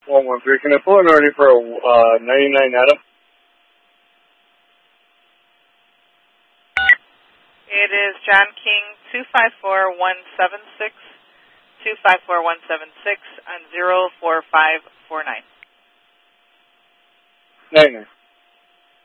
113. Can I pull an order for a 99 Adam? It is John King 254176, 254176 on 04549. 99.